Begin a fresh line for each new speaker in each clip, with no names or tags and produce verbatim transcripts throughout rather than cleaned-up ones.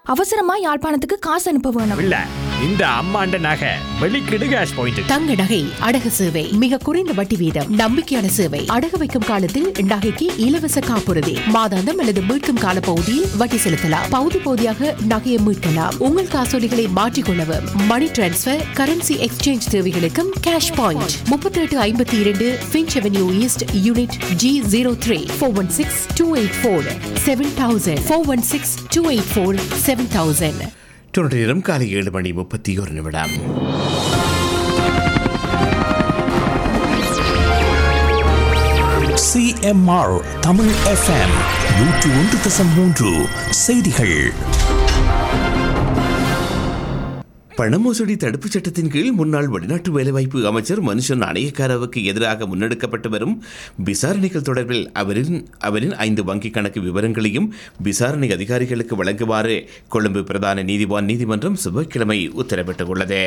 அவசரமா யாழ்ப்பாணத்துக்கு காசு அனுப்ப வேணும்.
இல்ல இந்த அம்மாண்ட நகை வெளிக்கிடு கேஷ் பாயிண்ட்.
தங்க நகை அடகு சேவை மிக குறைந்த வட்டி வீதம், நம்பிக்கையான சேவை. அடகு வைக்கும் காலத்தில் நகைக்கு இலவச காப்புறுதி, மாதாந்தம் அல்லது மீட்கும் கால பகுதியில் வட்டி செலுத்தலாம். பகுதி பகுதியாக நகையை மீட்கலாம். உங்கள் காசோலிகளை மாற்றிக்கொள்ளவும், மணி டிரான்ஸ்பர், கரன்சி எக்ஸ்சேஞ்ச் தேவைகளுக்கும் கேஷ் பாயிண்ட். முப்பத்தி எட்டு ஐம்பத்தி இரண்டு pinch avenue east unit G zero three four one six two eight four seven thousand four one six two eight four seven thousand.
தொண்ணூறு நேரம் காலை ஏழு மணி முப்பத்தி ஒரு நிமிடம்.
சிஎம்ஆர் தமிழ் எஃப்எம் நூற்று ஒன்று தசம் மூன்று செய்திகள்.
பணமோசடி தடுப்புச் சட்டத்தின் கீழ் முன்னாள் வெளிநாட்டு வேலைவாய்ப்பு அமைச்சர் மனுஷன் அணையக்காரவுக்கு எதிராக முன்னெடுக்கப்பட்டு வரும் விசாரணைகள் தொடர்பில் அவரின் அவரின் ஐந்து வங்கிக் கணக்கு விவரங்களையும் விசாரணை அதிகாரிகளுக்கு வழங்குமாறு கொழும்பு பிரதான நீதிவான் நீதிமன்றம் செவ்வாய்க்கிழமை உத்தரவிட்டுள்ளது.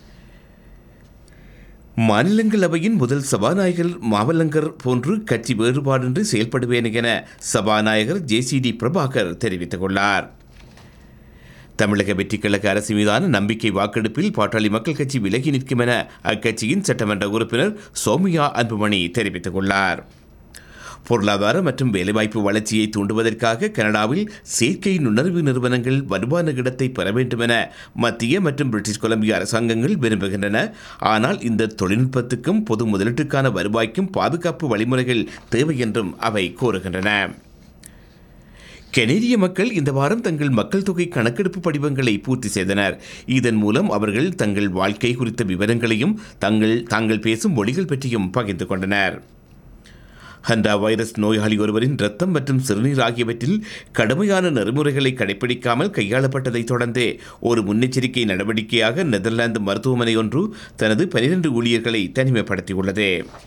மாநிலங்களவையின் முதல் சபாநாயகர் மாவலங்கர் போன்று கட்சி வேறுபாடின்றி செயல்படுவேன் என சபாநாயகர் ஜே சி டி பிரபாகர் தெரிவித்துள்ளார். தமிழக வெற்றிக் கழக அரசு மீதான நம்பிக்கை வாக்கெடுப்பில் பாட்டாளி மக்கள் கட்சி விலகி நிற்கும் என அக்கட்சியின் சட்டமன்ற உறுப்பினர் சோமியா அன்புமணி தெரிவித்துள்ளார். பொருளாதார மற்றும் வேலைவாய்ப்பு வளர்ச்சியை தூண்டுவதற்காக கனடாவில் செயற்கை நுண்ணறிவு நிறுவனங்கள் வலுவான இடத்தை பெற வேண்டும் என மத்திய மற்றும் பிரிட்டிஷ் கொலம்பியா அரசாங்கங்கள் விரும்புகின்றன. ஆனால் இந்த தொழில்நுட்பத்துக்கும் பொது முதலீட்டுக்கான வருவாய்க்கும் பாதுகாப்பு வழிமுறைகள் தேவை என்றும் அவை கோருகின்றன. கனேடிய மக்கள் இந்த வாரம் தங்கள் மக்கள் தொகை கணக்கெடுப்பு படிவங்களை பூர்த்தி செய்தனர். இதன் மூலம் அவர்கள் தங்கள் வாழ்க்கை குறித்த விவரங்களையும் தங்கள் தாங்கள் பேசும் மொழிகள் பற்றியும் பகிர்ந்து கொண்டனர். ஹண்டா வைரஸ் நோயாளி ஒருவரின் இரத்தம் மற்றும் சிறுநீர் ஆகியவற்றில் கடுமையான நெறிமுறைகளை கடைபிடிக்காமல் கையாளப்பட்டதைத் தொடர்ந்து ஒரு முன்னெச்சரிக்கை நடவடிக்கையாக நெதர்லாந்து மருத்துவமனை ஒன்று தனது பனிரெண்டு ஊழியர்களை தனிமைப்படுத்தியுள்ளது.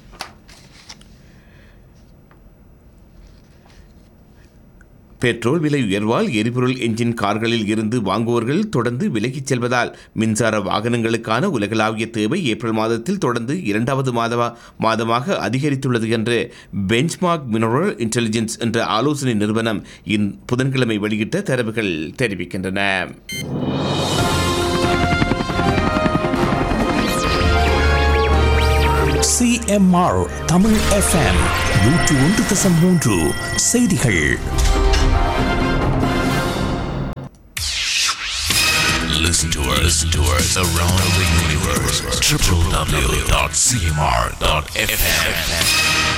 பெட்ரோல் விலை உயர்வால் எரிபொருள் என்ஜின் கார்களில் இருந்து வாங்குவோர்கள் தொடர்ந்து விலகிச் செல்வதால் மின்சார வாகனங்களுக்கான உலகளாவிய தேவை ஏப்ரல் மாதத்தில் தொடர்ந்து இரண்டாவது மாத மாதமாக அதிகரித்துள்ளது என்று பெஞ்ச்மார்க் மினரல் இன்டெலிஜென்ஸ் என்ற ஆலோசனை நிறுவனம் இன் புதன்கிழமை வெளியிட்ட தரவுகள் தெரிவிக்கின்றன.
சிஎம்ஆர் தமிழ் எஃப்எம் நூற்று ஒன்று தசம் மூன்று செய்திகள். Listen to us, listen to us around the universe. w w w dot c m r dot f m.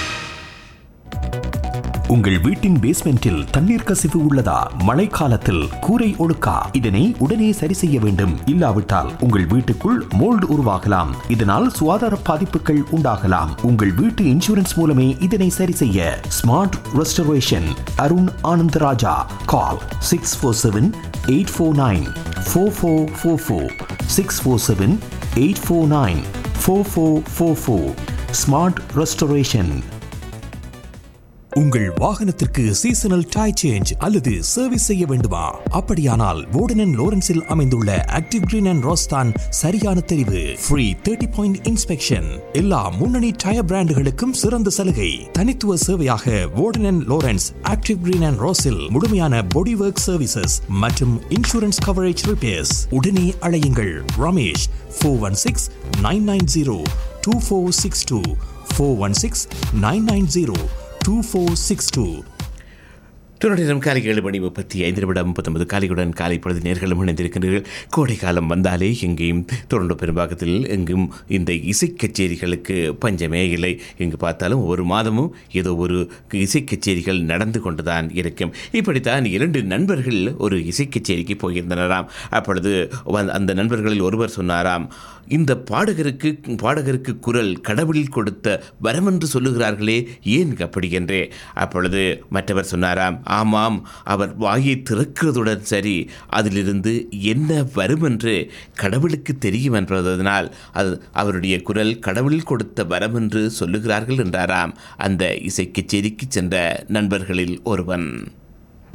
உங்கள் வீட்டின் பேஸ்மெண்டில் தண்ணீர் கசிவு உள்ளதா? மழைக்காலத்தில் கூரை ஒழுக்கா? இதனை உடனே சரி செய்ய வேண்டும். இல்லாவிட்டால் உங்கள் வீட்டுக்குள் மோல்டு உருவாகலாம். இதனால் சுகாதார பாதிப்புகள் உண்டாகலாம். உங்கள் வீட்டு இன்சூரன்ஸ் மூலமே இதனை சரி செய்ய ஸ்மார்ட் ரெஸ்டரேஷன் அருண் ஆனந்தராஜா. கால் six four seven eight four nine four four four four six four seven eight four nine four four four four. Smart restoration. உங்கள் வாகனத்திற்கு சீசனல் டை சேஞ்ச் அல்லது சர்வீஸ் செய்ய வேண்டுமா? அப்படியானால் வோர்டன் அண்ட் லோரன்ஸில் அமைந்துள்ள ஆக்டிவ் கிரீன் அண்ட் ரோஸ் தான் சரியான தெரிவு. ஃப்ரீ தேர்ட்டி பாயிண்ட் இன்ஸ்பெக்ஷன், எல்லா முன்னணி டயர் பிராண்டுகளுக்கும் சிறந்த சலுகை. தனித்துவ சேவையாக வோர்டன் and Lawrence active green and ரோஸில் முழுமையான பாடி ஒர்க் சர்வீசஸ் மற்றும் இன்சூரன்ஸ் கவரேஜ் ரிப்பேர்ஸ். உடனே அழையுங்கள் Ramesh four one six nine nine zero two four six two four one six nine nine zero two four six two.
தொடர்ந்து காலை ஏழு மணி முப்பத்தி ஐந்து நிமிடம் முப்பத்தொன்பது காலையுடன் காலை பொழுது நேர்களும் இணைந்திருக்கின்றீர்கள். கோடை காலம் வந்தாலே எங்கேயும் தொடர்ந்து பெரும்பாகத்தில் எங்கும் இந்த இசை கச்சேரிகளுக்கு பஞ்சமே இல்லை. எங்கு பார்த்தாலும் ஒரு மாதமும் ஏதோ ஒரு இசை கச்சேரிகள் நடந்து கொண்டுதான் இருக்கும். இப்படித்தான் இரண்டு நண்பர்கள் ஒரு இசை கச்சேரிக்கு போயிருந்தனராம். அப்பொழுது அந்த நண்பர்களில் ஒருவர் சொன்னாராம், இந்த பாடகருக்கு பாடகருக்கு குரல் கடவுளில் கொடுத்த வரம் என்று சொல்லுகிறார்களே, ஏன் அப்படி என்றே. அப்பொழுது மற்றவர் சொன்னாராம், ஆமாம், அவர் வாயை திறக்கிறதுடன் சரி, அதிலிருந்து என்ன வரும் என்று கடவுளுக்கு தெரியும் என்பதனால் அது அவருடைய குரல் கடவுள் கொடுத்த வரம் என்று சொல்லுகிறார்கள் என்றாராம் அந்த இசை கச்சேரிக்கு சென்ற நண்பர்களில் ஒருவன்.